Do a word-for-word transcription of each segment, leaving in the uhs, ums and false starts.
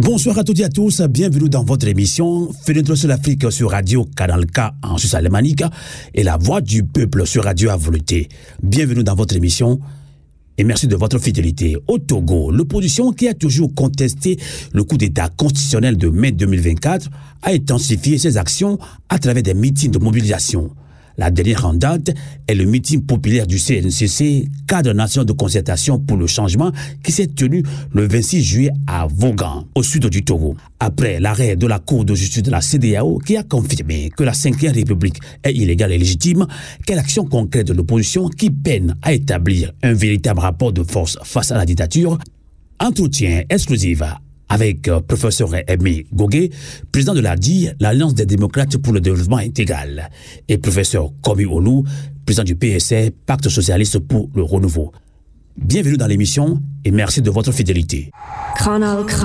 Bonsoir à toutes et à tous, bienvenue dans votre émission Fenêtre sur l'Afrique sur Radio Canal K en Suisse alémanique et La Voix du Peuple sur Radio Avoluté. Bienvenue dans votre émission et merci de votre fidélité. Au Togo, l'opposition qui a toujours contesté le coup d'État constitutionnel de mai deux mille vingt-quatre a intensifié ses actions à travers des meetings de mobilisation. La dernière en date est le meeting populaire du C N C C, cadre national de concertation pour le changement, qui s'est tenu le vingt-six juillet à Vaughan, au sud du Togo. Après l'arrêt de la Cour de justice de la C E D E A O qui a confirmé que la cinquième République est illégale et légitime, quelle action concrète de l'opposition qui peine à établir un véritable rapport de force face à la dictature? Entretien exclusif avec euh, professeur Aimé Gogué, président de l'A D I, l'Alliance des démocrates pour le développement intégral, et professeur Komi Olu, président du P S R, Pacte socialiste pour le renouveau. Bienvenue dans l'émission et merci de votre fidélité. Canal K.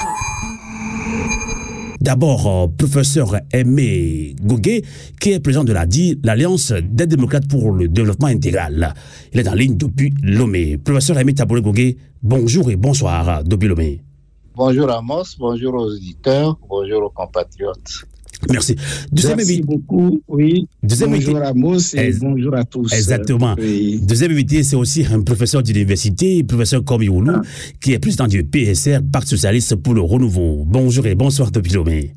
D'abord, euh, professeur Aimé Gogué, qui est président de l'A D I, l'Alliance des démocrates pour le développement intégral. Il est en ligne depuis Lomé. Professeur Aimé Taboulé Gogué, bonjour et bonsoir depuis Lomé. Bonjour Amos, bonjour aux auditeurs, bonjour aux compatriotes. Merci. Deuxième Merci invité. beaucoup, oui. Deuxième bonjour invité. Amos et es... bonjour à tous. Exactement. Oui. Deuxième invité, c'est aussi un professeur d'université, professeur Komi Olu, ah. qui est président du P S R, Pacte socialiste pour le renouveau. Bonjour et bonsoir depuis Lomé.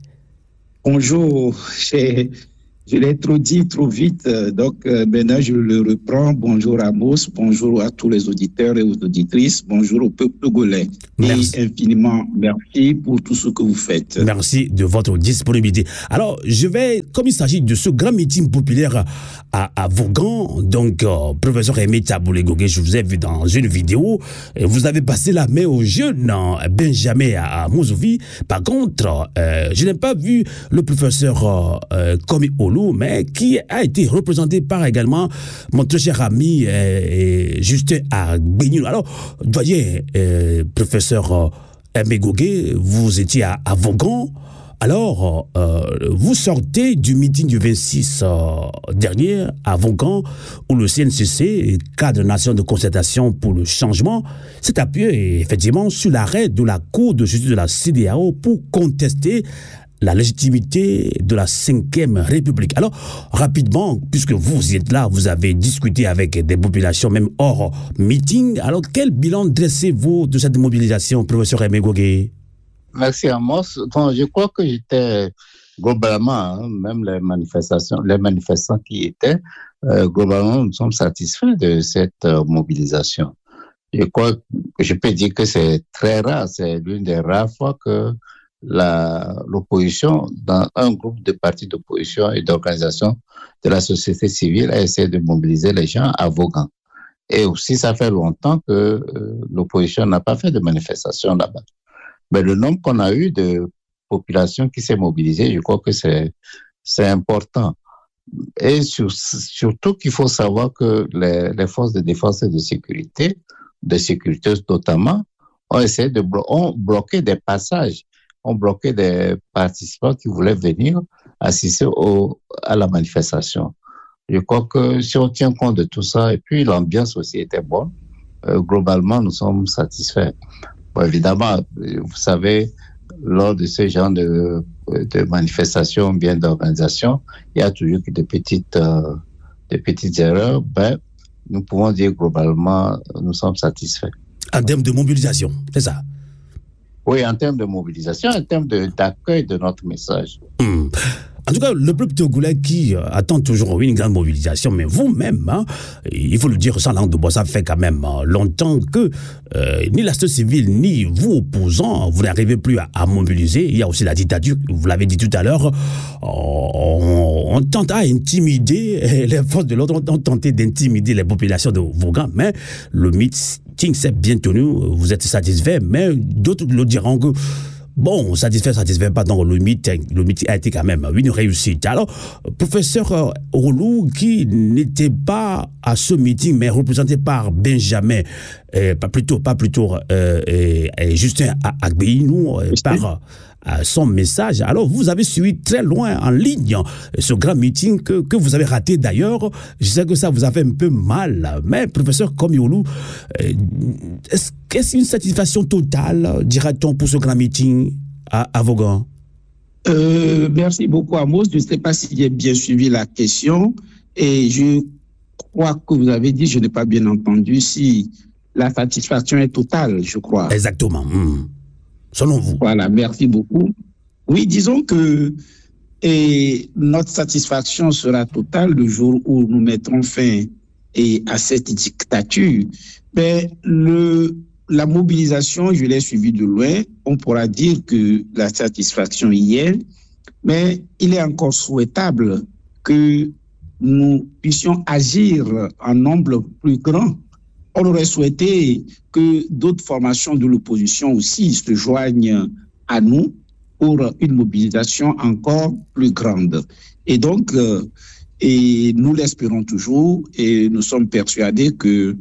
Bonjour, j'ai... Je l'ai trop dit trop vite, donc euh, maintenant je le reprends. Bonjour Amos, bonjour à tous les auditeurs et aux auditrices, bonjour au peuple togolais. Merci. Et infiniment merci pour tout ce que vous faites. Merci de votre disponibilité. Alors, je vais, comme il s'agit de ce grand meeting populaire à, à Vaughan, donc, euh, professeur Aimé Taboulé Gogué, je vous ai vu dans une vidéo, et vous avez passé la main au jeune Benjamin à, à Mozouvi. Par contre, euh, je n'ai pas vu le professeur euh, Komi Olu, mais qui a été représenté par également mon très cher ami euh, Justin Agbenyou. Alors, doyen, euh, professeur Aimé Gogué, vous étiez à, à Vaughan. Alors, euh, vous sortez du meeting du vingt-six euh, dernier à Vaughan, où le C N C C, cadre national de concertation pour le changement, s'est appuyé effectivement sur l'arrêt de la Cour de justice de la C E D E A O pour contester la légitimité de la cinquième République. Alors, rapidement, puisque vous êtes là, vous avez discuté avec des populations, même hors meeting. Alors, quel bilan dressez-vous de cette mobilisation, professeur Aimé Gogué? Merci, Amos. Bon, je crois que j'étais globalement, hein, même les manifestations, les manifestants qui étaient, euh, globalement, nous sommes satisfaits de cette euh, mobilisation. Je crois que je peux dire que c'est très rare, c'est l'une des rares fois que La, l'opposition, dans un groupe de partis d'opposition et d'organisations de la société civile, a essayé de mobiliser les gens à Vaughan. Et aussi, ça fait longtemps que euh, l'opposition n'a pas fait de manifestation là-bas. Mais le nombre qu'on a eu de population qui s'est mobilisée, je crois que c'est, c'est important. Et sur, surtout qu'il faut savoir que les, les forces de défense et de sécurité, de sécurité notamment, ont essayé de blo- ont bloqué des passages, ont bloqué des participants qui voulaient venir assister au, à la manifestation. Je crois que si on tient compte de tout ça, et puis l'ambiance aussi était bonne, euh, globalement, nous sommes satisfaits. Bon, évidemment, vous savez, lors de ce genre de, de manifestations, bien d'organisation, il y a toujours des petites, euh, des petites erreurs, ben, nous pouvons dire globalement, nous sommes satisfaits. En termes de mobilisation, c'est ça? Oui, en termes de mobilisation, en termes de, d'accueil de notre message. Mmh. En tout cas, le peuple togolais qui euh, attend toujours une grande mobilisation, mais vous-même, hein, il faut le dire sans langue de bois, ça fait quand même euh, longtemps que euh, ni la société civile, ni vous opposants, vous n'arrivez plus à, à mobiliser. Il y a aussi la dictature, vous l'avez dit tout à l'heure, on, on tente à intimider, les forces de l'ordre ont tenté d'intimider les populations de Vaughan, mais le meeting s'est bien tenu, vous êtes satisfait, mais d'autres le diront que bon, satisfait, satisfait pas, donc le meeting, le meeting a été quand même une réussite. Alors, professeur Olu, qui n'était pas à ce meeting, mais représenté par Benjamin, euh, pas plutôt, pas plutôt, euh, euh, Justin Agbenyou, euh, par euh, son message. Alors, vous avez suivi très loin en ligne ce grand meeting que, que vous avez raté d'ailleurs. Je sais que ça vous a fait un peu mal, mais professeur Komi Olu, euh, est-ce, est-ce une satisfaction totale, dira-t-on, pour ce grand meeting? à, à Vaughan? Euh, merci beaucoup, Amos. Je ne sais pas si j'ai bien suivi la question et je crois que vous avez dit, je n'ai pas bien entendu, si la satisfaction est totale, je crois. Exactement. Mmh. Selon vous. Voilà, merci beaucoup. Oui, disons que et notre satisfaction sera totale le jour où nous mettrons fin et à cette dictature. Mais le, la mobilisation, je l'ai suivie de loin. On pourra dire que la satisfaction y est, mais il est encore souhaitable que nous puissions agir en nombre plus grand. On aurait souhaité que d'autres formations de l'opposition aussi se joignent à nous pour une mobilisation encore plus grande. Et donc, euh, et nous l'espérons toujours et nous sommes persuadés que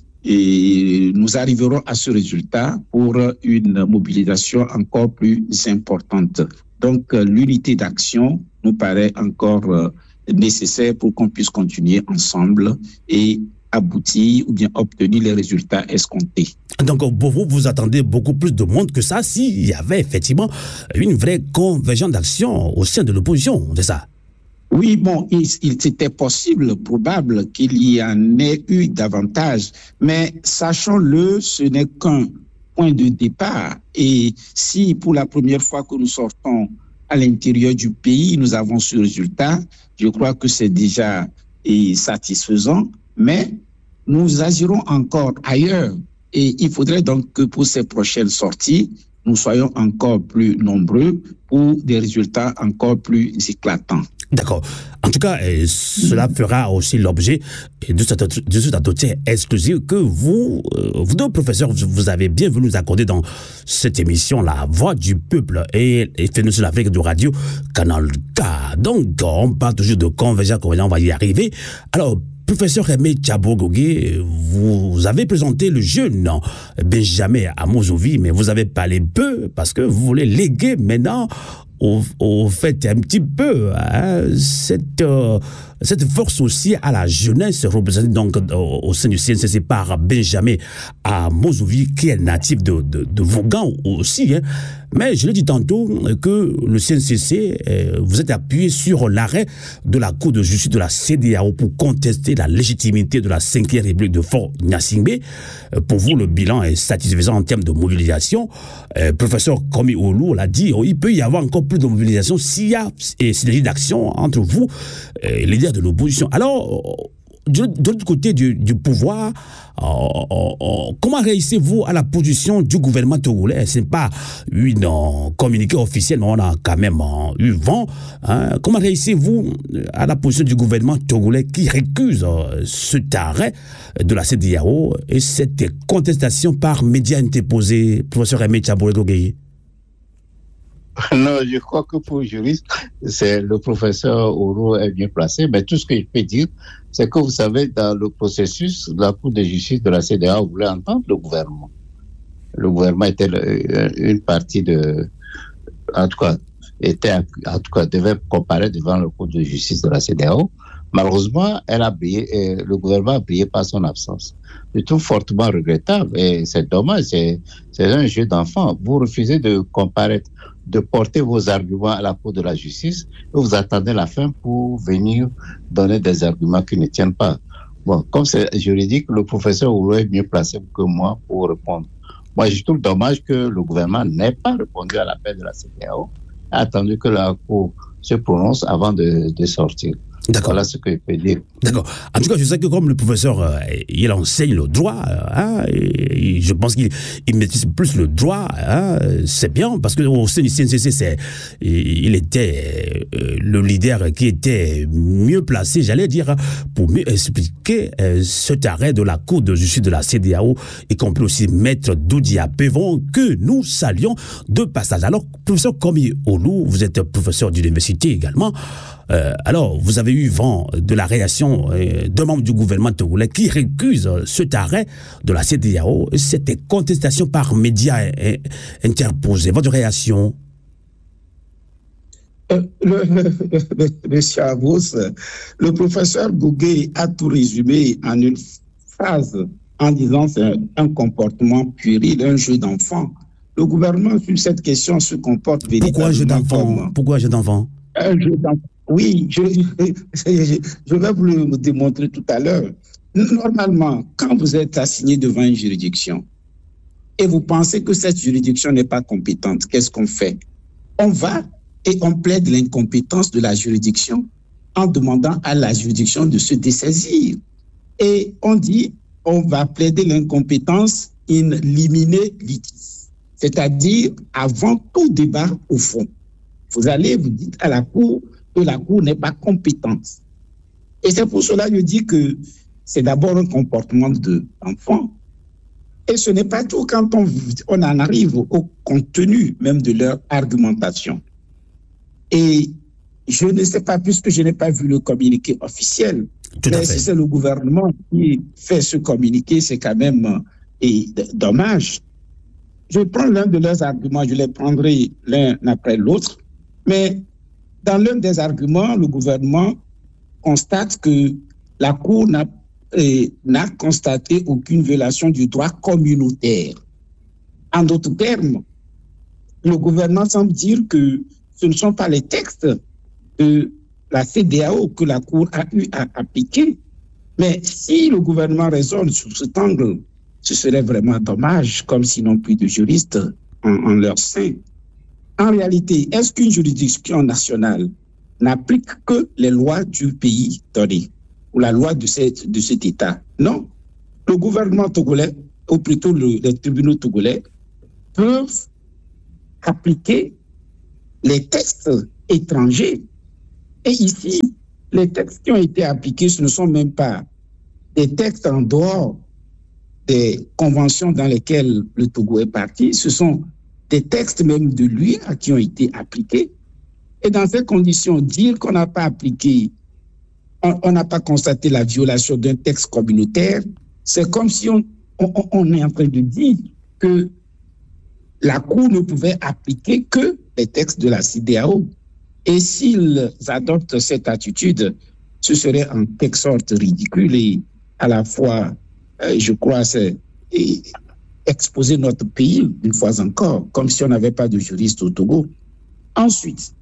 et nous arriverons à ce résultat pour une mobilisation encore plus importante. Donc, euh, l'unité d'action nous paraît encore euh, nécessaire pour qu'on puisse continuer ensemble et aboutir ou bien obtenir les résultats escomptés. Donc, pour vous, vous attendez beaucoup plus de monde que ça s'il y avait effectivement une vraie convergence d'action au sein de l'opposition, c'est ça? Oui, bon, il, il c'était possible, probable qu'il y en ait eu davantage, mais sachons-le, ce n'est qu'un point de départ. Et si pour la première fois que nous sortons à l'intérieur du pays, nous avons ce résultat, je crois que c'est déjà et, satisfaisant, mais nous agirons encore ailleurs. Et il faudrait donc que pour ces prochaines sorties, nous soyons encore plus nombreux pour des résultats encore plus éclatants. D'accord. En tout cas, euh, cela fera aussi l'objet de cette, de cet entretien exclusif que vous, euh, vous deux professeurs, vous avez bien voulu nous accorder dans cette émission, La Voix du Peuple et, et F N sur l'Afrique de Radio, Canal K. Donc, on parle toujours de convergence, on va y arriver. Alors, professeur Aimé Tchabo-Gogué, vous avez présenté le jeune Benjamin Amozovi, mais vous avez parlé peu parce que vous voulez léguer maintenant au, au fait un petit peu hein, cette, euh, cette force aussi à la jeunesse représentée donc au, au sein du C N C C par Benjamin Amozovi qui est natif de, de, de Vaughan aussi. Hein. Mais je l'ai dit tantôt que le C N C C, euh, vous êtes appuyé sur l'arrêt de la Cour de justice de la C D A O pour contester la légitimité de la cinquième République de Fort Gnassingbé. Euh, pour vous, le bilan est satisfaisant en termes de mobilisation. Euh, professeur Komi Olu l'a dit, il peut y avoir encore plus de mobilisation s'il y a synergie d'action entre vous et les leaders de l'opposition. Alors, de, de l'autre côté du, du pouvoir, euh, euh, comment réagissez-vous à la position du gouvernement togolais? Ce n'est pas une euh, communiqué officiel, mais on a quand même euh, eu vent. Hein. Comment réagissez-vous à la position du gouvernement togolais qui récuse euh, cet arrêt de la C D A O et cette contestation par médias interposés, professeur Aimé Tchabo-Gogué? Non, je crois que pour juriste, c'est le professeur Oro est bien placé, mais tout ce que je peux dire, c'est que vous savez, dans le processus, la Cour de justice de la C D A O voulait entendre le gouvernement. Le gouvernement était le, une partie de, en tout cas, était, en tout cas, devait comparaître devant la Cour de justice de la C D A O. Malheureusement, elle a brillé, et le gouvernement a brillé par son absence. Je trouve fortement regrettable et c'est dommage, c'est, c'est un jeu d'enfant. Vous refusez de comparaître, de porter vos arguments à la Cour de la justice et vous attendez la fin pour venir donner des arguments qui ne tiennent pas. Bon, comme c'est juridique, le professeur Ouro est mieux placé que moi pour répondre. Moi, je trouve dommage que le gouvernement n'ait pas répondu à l'appel de la C D A O, a attendu que la Cour se prononce avant de, de sortir. D'accord. Voilà ce que je peux dire. D'accord. En tout cas, je sais que comme le professeur, euh, il enseigne le droit, euh, hein, et, et je pense qu'il il maîtrise plus le droit. Hein, c'est bien parce que au sein du C N C C, c'est, il était euh, le leader qui était mieux placé, j'allais dire, pour mieux expliquer euh, cet arrêt de la Cour de justice de la C D A O, y compris aussi Maître Doudia Pévon, que nous saluons de passage. Alors, professeur Komi Olu, vous êtes professeur d'université également. Euh, alors, vous avez eu vent de la réaction euh, d'un membre du gouvernement togolais qui récuse euh, cet arrêt de la C D A O, cette contestation par médias euh, interposés. Votre réaction? Euh, le, le, le, Monsieur Abous, le professeur Gogué a tout résumé en une phrase en disant c'est un, un comportement puéril, un jeu d'enfant. le gouvernement sur cette question se comporte véritablement. Pourquoi jeu d'enfant? Pourquoi jeu d'enfant? Un jeu d'enfant. Oui, je, je, je vais vous le démontrer tout à l'heure. Normalement, quand vous êtes assigné devant une juridiction et vous pensez que cette juridiction n'est pas compétente, qu'est-ce qu'on fait? On va et on plaide l'incompétence de la juridiction en demandant à la juridiction de se dessaisir. Et on dit, on va plaider l'incompétence in limine litis, c'est-à-dire avant tout débat au fond. Vous allez, vous dites à la Cour que la Cour n'est pas compétente. Et c'est pour cela que je dis que c'est d'abord un comportement d'enfant. Et ce n'est pas tout quand on, on en arrive au contenu même de leur argumentation. Et je ne sais pas, puisque je n'ai pas vu le communiqué officiel, tout mais si c'est le gouvernement qui fait ce communiqué, c'est quand même et, dommage. Je prends l'un de leurs arguments, je les prendrai l'un après l'autre, mais dans l'un des arguments, le gouvernement constate que la Cour n'a, eh, n'a constaté aucune violation du droit communautaire. En d'autres termes, le gouvernement semble dire que ce ne sont pas les textes de la C D A O que la Cour a eu à appliquer. Mais si le gouvernement raisonne sur cet angle, ce serait vraiment dommage, comme s'ils n'ont plus de juristes en, en leur sein. En réalité, est-ce qu'une juridiction nationale n'applique que les lois du pays donné, ou la loi de, cette, de cet État? Non. Le gouvernement togolais, ou plutôt le, les tribunaux togolais, peuvent appliquer les textes étrangers. Et ici, les textes qui ont été appliqués, ce ne sont même pas des textes en dehors des conventions dans lesquelles le Togo est parti, ce sont des textes même de l'U E A qui ont été appliqués. Et dans ces conditions, dire qu'on n'a pas appliqué, on n'a pas constaté la violation d'un texte communautaire, c'est comme si on, on, on est en train de dire que la Cour ne pouvait appliquer que les textes de la C D A O. Et s'ils adoptent cette attitude, ce serait en quelque sorte ridicule et à la fois, euh, je crois, c'est exposer notre pays une fois encore, comme si on n'avait pas de juristes au Togo. Ensuite,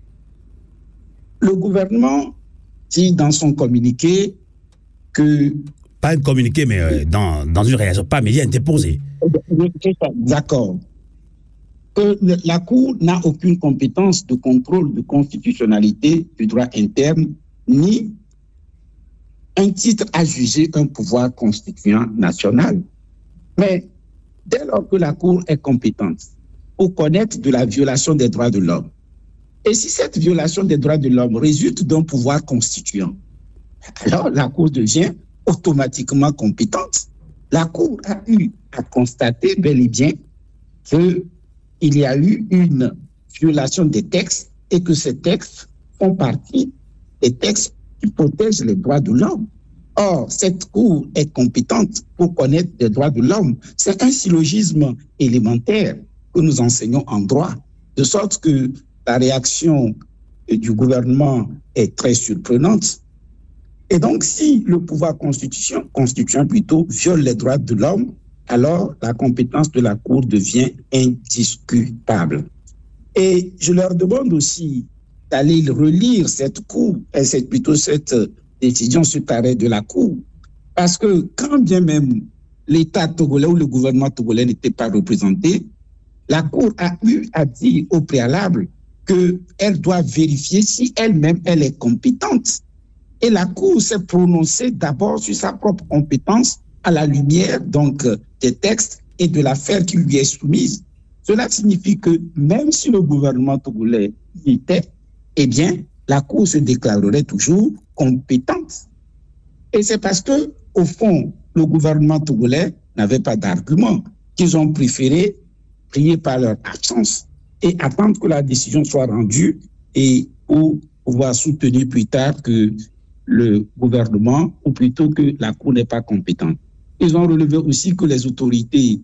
le gouvernement dit dans son communiqué que... Pas un communiqué, mais euh, dans, dans une réaction, pas média interposée. D'accord. Que la Cour n'a aucune compétence de contrôle de constitutionnalité du droit interne, ni un titre à juger un pouvoir constituant national. Mais dès lors que la Cour est compétente pour connaître de la violation des droits de l'homme, et si cette violation des droits de l'homme résulte d'un pouvoir constituant, alors la Cour devient automatiquement compétente. La Cour a eu à constater bel et bien que il y a eu une violation des textes et que ces textes font partie des textes qui protègent les droits de l'homme. Or, cette Cour est compétente pour connaître les droits de l'homme. C'est un syllogisme élémentaire que nous enseignons en droit, de sorte que la réaction du gouvernement est très surprenante. Et donc, si le pouvoir constitution, constituant plutôt viole les droits de l'homme, alors la compétence de la Cour devient indiscutable. Et je leur demande aussi d'aller relire cette Cour, et c'est plutôt cette décision sur arrêt de la Cour, parce que quand bien même l'État togolais ou le gouvernement togolais n'était pas représenté, la Cour a eu à dire au préalable qu'elle doit vérifier si elle-même elle est compétente. Et la Cour s'est prononcée d'abord sur sa propre compétence à la lumière donc des textes et de l'affaire qui lui est soumise. Cela signifie que même si le gouvernement togolais y était, eh bien, la Cour se déclarerait toujours compétente. Et c'est parce que, au fond, le gouvernement togolais n'avait pas d'argument, qu'ils ont préféré prier par leur absence et attendre que la décision soit rendue et pour pouvoir soutenir plus tard que le gouvernement, ou plutôt que la Cour n'est pas compétente. Ils ont relevé aussi que les autorités,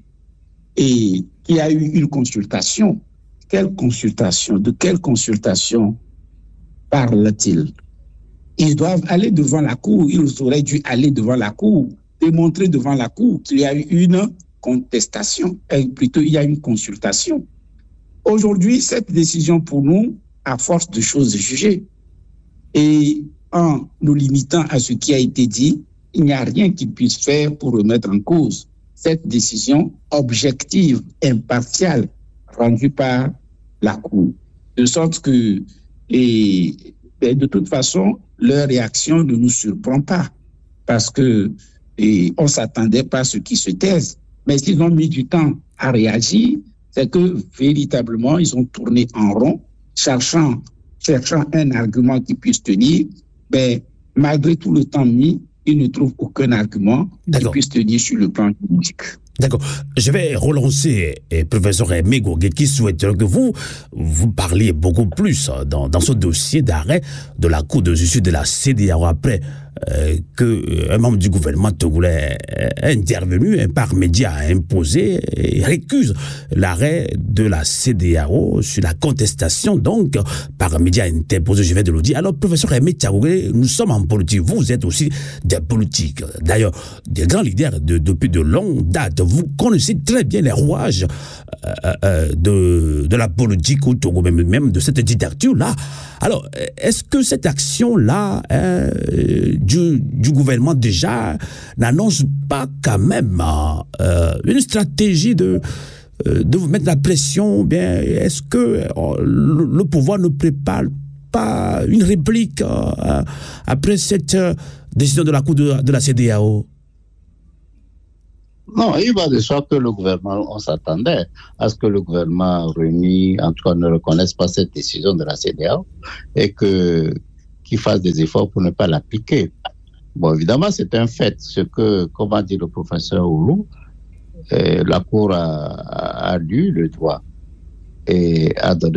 et qu'il y a eu une consultation. Quelle consultation? De quelle consultation parle-t-il? Ils doivent aller devant la Cour, ils auraient dû aller devant la Cour, démontrer devant la Cour qu'il y a eu une contestation, plutôt il y a une consultation. Aujourd'hui, cette décision pour nous, à force de choses jugées, et en nous limitant à ce qui a été dit, il n'y a rien qui puisse faire pour remettre en cause cette décision objective, impartiale, rendue par la Cour. De sorte que, et, de toute façon, leur réaction ne nous surprend pas, parce que et on ne s'attendait pas à ce qu'ils se taisent. Mais s'ils ont mis du temps à réagir, c'est que véritablement, ils ont tourné en rond, cherchant, cherchant un argument qui puisse tenir. Ben, malgré tout le temps mis, ils ne trouvent aucun argument qui puisse tenir sur le plan juridique. D'accord. Je vais relancer eh, professeur Aimé Gogué qui souhaiterait que vous, vous parliez beaucoup plus dans, dans ce dossier d'arrêt de la Cour de justice de la C D A O après euh, qu'un membre du gouvernement togolais est intervenu, un par média a imposé et récuse l'arrêt de la C D A O sur la contestation, donc par média interposé, je vais de le dire. Alors, professeur Aimé Gogué, nous sommes en politique, vous êtes aussi des politiques, d'ailleurs des grands leaders de, depuis de longue date. Vous connaissez très bien les rouages euh, euh, de, de la politique au Togo, même, même de cette dictature-là. Alors, est-ce que cette action-là euh, du, du gouvernement déjà n'annonce pas quand même euh, une stratégie de, euh, de vous mettre la pression? Bien, est-ce que euh, le, le pouvoir ne prépare pas une réplique euh, après cette euh, décision de la Cour de, de la C D A O? Non, il va de soi que le gouvernement, on s'attendait à ce que le gouvernement réuni, en tout cas, ne reconnaisse pas cette décision de la C D A O et que, qu'il fasse des efforts pour ne pas l'appliquer. Bon, évidemment, c'est un fait. Ce que, comme a dit le professeur Oulou, euh, la Cour a, a, a lu le droit et a donné